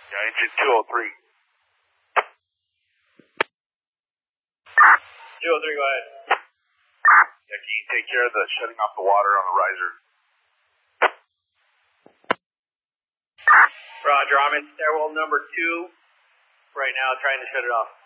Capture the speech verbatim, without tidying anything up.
Yeah, engine two oh three. two oh three, go ahead. Yeah, can you take care of the shutting off the water on the riser? Roger, I'm in stairwell number two right now trying to shut it off.